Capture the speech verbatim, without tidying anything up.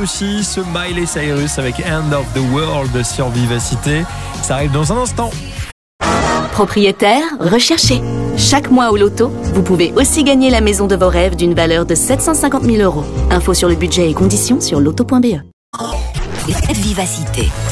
aussi ce Miley Cyrus avec End of the World sur Vivacité. Ça arrive dans un instant. Propriétaire, recherché. Chaque mois au loto, vous pouvez aussi gagner la maison de vos rêves d'une valeur de sept cent cinquante mille euros. Info sur le budget et conditions sur loto point b e. Vivacité.